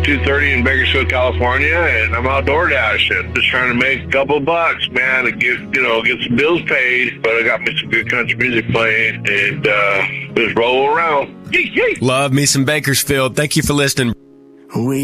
2:30 in Bakersfield, California, and I'm out door dashing, just trying to make a couple bucks, man, and get some bills paid. But I got me some good country music playing, and just roll around. Love me some Bakersfield. Thank you for listening.